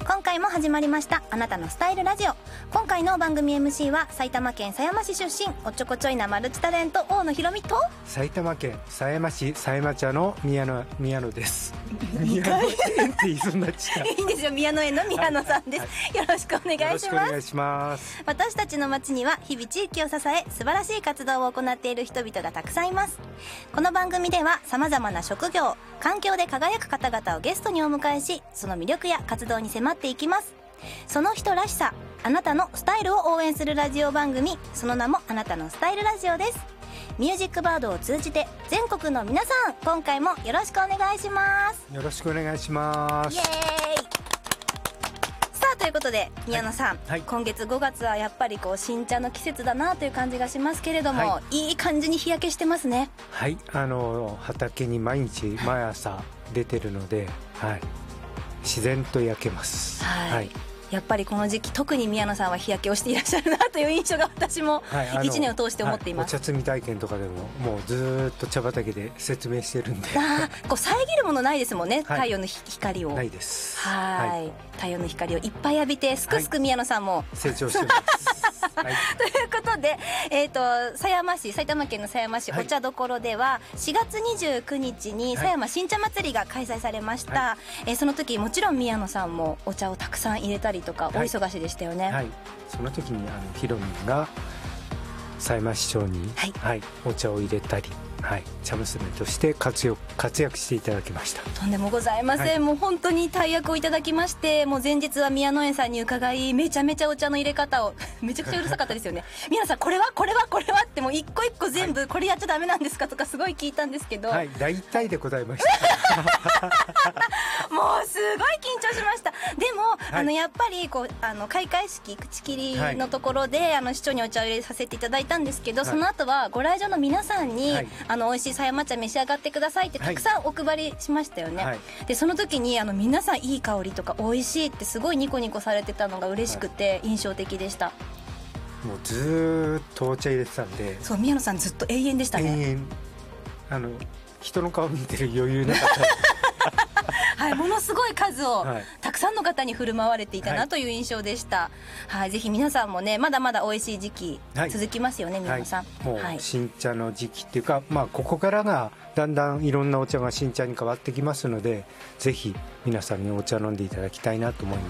今回も始まりましたあなたのスタイルラジオ。今回の番組 MC は埼玉県狭山市出身、おっちょこちょいなマルチタレント大野ひろみと、 埼玉県狭山市狭山茶の宮野です。 2回って言いそうになっちゃう。 いいんですよ、宮野園の宮野さんです、はい、よろしくお願いします。 よろしくお願いします。 私たちの街には日々地域を支え素晴らしい活動を行っている人々がたくさんいます。この番組では様々な職業、環境で輝く方々をゲストにお迎えし、その魅力や活動に迫っていきます。その人らしさ、あなたのスタイルを応援するラジオ番組、その名もあなたのスタイルラジオです。ミュージックバードを通じて全国の皆さん、今回もよろしくお願いします。 よろしくお願いします。 イエーイ。さあということで宮野さん、 はい、 今月5月はやっぱりこう新茶の季節だなという感じがしますけれども、いい感じに日焼けしてますね。 はい、畑に毎朝出てるので、はい、自然と焼けます。 はい、 はい、 やっぱりこの時期特に宮野さんは日焼けをしていらっしゃるなという印象が私も1年を通して思っています。 お茶摘み体験とかでももうずっと茶畑で説明してるんで、 こう遮るものないですもんね、太陽の光を。 ないです。 はい、太陽の光をいっぱい浴びてすくすく宮野さんも、 成長してますはい、 ということで、埼玉県の狭山市お茶どころでは4月29日に狭山新茶祭りが開催されました。その時もちろん宮野さんもお茶をたくさん入れたりとかお忙しいでしたよね。 はい、その時にひろみんが狭山市長に、お茶を入れたり、茶娘として活躍していただきました。 とんでもございません、もう本当に大役をいただきまして、もう前日は宮野園さんに伺い、めちゃめちゃお茶の入れ方をめちゃくちゃうるさかったですよね宮野さん、これはってもう一個一個全部、これやっちゃダメなんですかとかすごい聞いたんですけど、 大体で答えましたもうすごい緊張しました。でも、やっぱりこう開会式口切りのところで、市長にお茶を入れさせていただいたんですけど、その後はご来場の皆さんに、美味しい狭山茶召し上がってくださいってたくさんお配りしましたよね。でその時に皆さんいい香りとか美味しいってすごいニコニコされてたのが嬉しくて印象的でした。 もうずーっとお茶入れてたんで、 そう、宮野さんずっと永遠でしたね。 永遠、人の顔見てる余裕なかったはい、ものすごい数をたくさんの方に振る舞われていたなという印象でした。はい、ぜひ皆さんもね、まだまだ美味しい時期続きますよね、宮野さん。 もう新茶の時期っていうか、ここからがだんだんいろんなお茶が新茶に変わってきますので、ぜひ皆さんにお茶飲んでいただきたいなと思います。